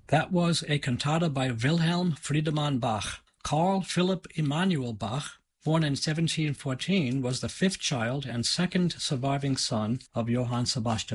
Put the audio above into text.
That was a cantata by Wilhelm Friedemann Bach. Carl Philipp Emanuel Bach, born in 1714, was the fifth child and second surviving son of Johann Sebastian